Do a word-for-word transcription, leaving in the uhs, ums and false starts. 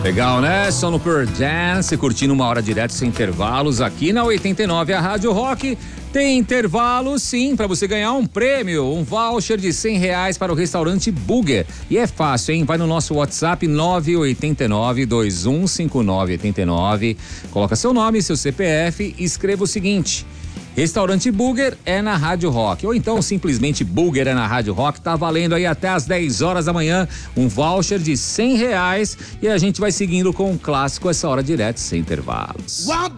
Legal, né? Só no Pearl Dance, curtindo uma hora direto sem intervalos aqui na oitenta e nove, a Rádio Rock. Tem intervalo, sim, para você ganhar um prêmio, um voucher de cem reais para o restaurante Burger. E é fácil, hein? Vai no nosso WhatsApp nove oito nove, dois um cinco nove oito nove, coloca seu nome, seu C P F e escreva o seguinte: Restaurante Burger é na Rádio Rock, ou então simplesmente Burger é na Rádio Rock. Tá valendo aí até às dez horas da manhã um voucher de cem reais e a gente vai seguindo com um clássico essa hora direto sem intervalos.